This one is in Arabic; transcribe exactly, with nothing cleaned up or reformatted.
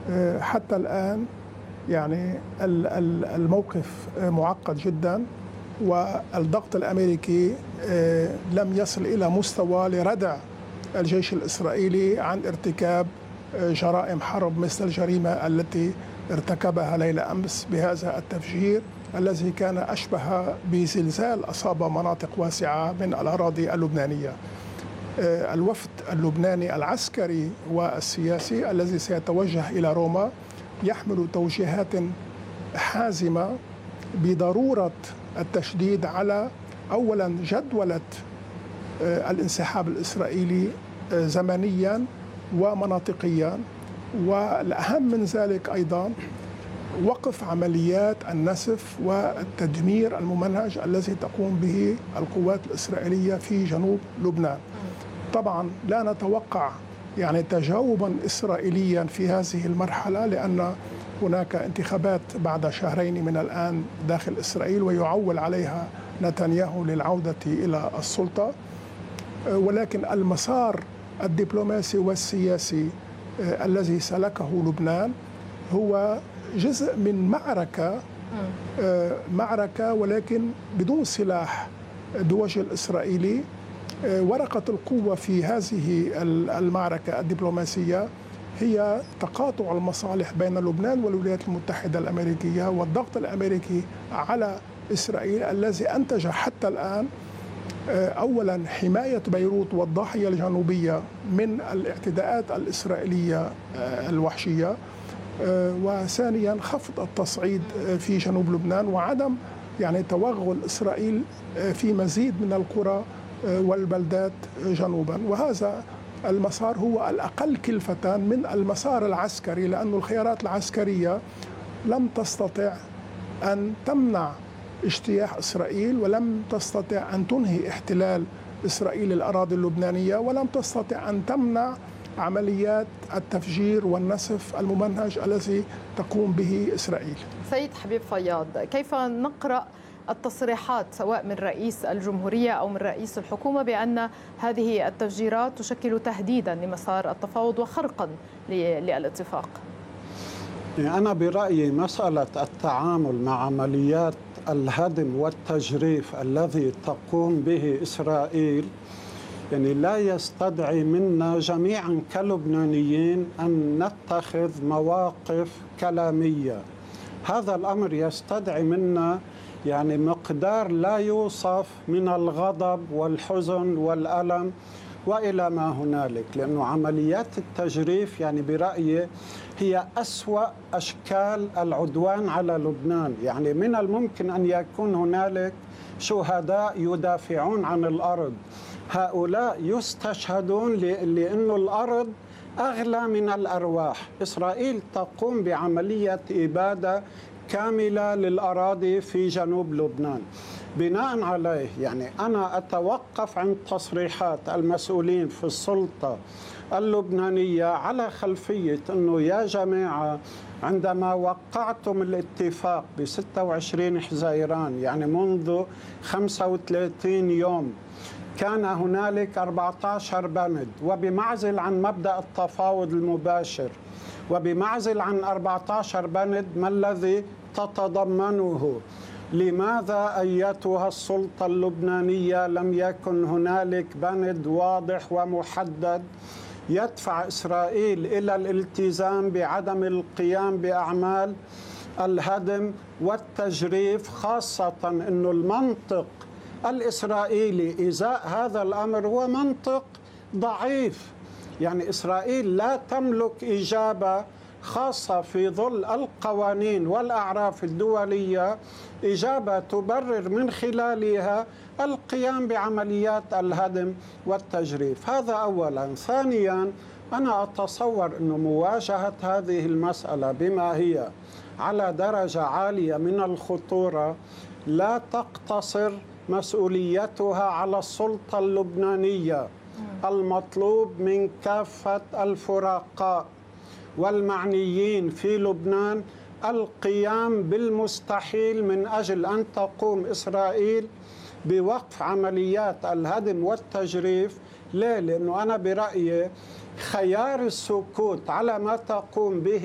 حتى الآن يعني الموقف معقد جدا، والضغط الأمريكي لم يصل إلى مستوى لردع الجيش الإسرائيلي عن ارتكاب جرائم حرب مثل الجريمة التي ارتكبها ليلة أمس بهذا التفجير الذي كان أشبه بزلزال أصاب مناطق واسعة من الأراضي اللبنانية. الوفد اللبناني العسكري والسياسي الذي سيتوجه إلى روما يحمل توجيهات حازمة بضرورة التشديد على أولا جدولة الانسحاب الإسرائيلي زمنيا ومناطقيا، والأهم من ذلك أيضا وقف عمليات النسف والتدمير الممنهج الذي تقوم به القوات الإسرائيلية في جنوب لبنان. طبعا لا نتوقع يعني تجاوبا إسرائيليا في هذه المرحلة، لأن هناك انتخابات بعد شهرين من الآن داخل إسرائيل ويعول عليها نتنياهو للعودة إلى السلطة، ولكن المسار الدبلوماسي والسياسي الذي سلكه لبنان هو جزء من معركة معركة ولكن بدون سلاح بوجه الإسرائيلي. ورقة القوة في هذه المعركة الدبلوماسية هي تقاطع المصالح بين لبنان والولايات المتحدة الأمريكية والضغط الأمريكي على إسرائيل الذي أنتج حتى الآن أولا حماية بيروت والضاحية الجنوبية من الاعتداءات الإسرائيلية الوحشية، وثانيا خفض التصعيد في جنوب لبنان وعدم يعني توغل إسرائيل في مزيد من القرى والبلدات جنوبا. وهذا المسار هو الأقل كلفة من المسار العسكري، لأن الخيارات العسكرية لم تستطع أن تمنع اجتياح إسرائيل، ولم تستطع أن تنهي احتلال إسرائيل الأراضي اللبنانية، ولم تستطع أن تمنع عمليات التفجير والنسف الممنهج الذي تقوم به إسرائيل. سيد حبيب فياض، كيف نقرأ التصريحات سواء من رئيس الجمهورية أو من رئيس الحكومة بأن هذه التفجيرات تشكل تهديدا لمسار التفاوض وخرقا للاتفاق؟ أنا برأيي مسألة التعامل مع عمليات الهدم والتجريف الذي تقوم به إسرائيل يعني لا يستدعي منا جميعا كلبنانيين أن نتخذ مواقف كلامية. هذا الأمر يستدعي منا يعني مقدار لا يوصف من الغضب والحزن والألم وإلى ما هنالك، لأنه عمليات التجريف يعني برأيي هي أسوأ أشكال العدوان على لبنان. يعني من الممكن أن يكون هنالك شهداء يدافعون عن الأرض، هؤلاء يستشهدون لأن الأرض أغلى من الأرواح. إسرائيل تقوم بعملية إبادة كاملة للأراضي في جنوب لبنان. بناء عليه يعني أنا أتوقف عن تصريحات المسؤولين في السلطة اللبنانية على خلفية أنه يا جماعة عندما وقعتم الاتفاق ب ستة وعشرين حزيران يعني منذ خمسة وثلاثين يوم كان هنالك أربعة عشر بند، وبمعزل عن مبدأ التفاوض المباشر وبمعزل عن أربعة عشر بند ما الذي تتضمنه، لماذا أيتها السلطة اللبنانية لم يكن هنالك بند واضح ومحدد يدفع إسرائيل إلى الالتزام بعدم القيام بأعمال الهدم والتجريف، خاصة أن المنطق الإسرائيلي إزاء هذا الأمر هو منطق ضعيف. يعني إسرائيل لا تملك إجابة خاصة في ظل القوانين والأعراف الدولية، إجابة تبرر من خلالها القيام بعمليات الهدم والتجريف. هذا أولا. ثانيا أنا أتصور أن مواجهة هذه المسألة بما هي على درجة عالية من الخطورة لا تقتصر مسؤوليتها على السلطة اللبنانية. المطلوب من كافة الفرقاء والمعنيين في لبنان القيام بالمستحيل من أجل أن تقوم إسرائيل بوقف عمليات الهدم والتجريف. ليه؟ لأنه أنا برأيي خيار السكوت على ما تقوم به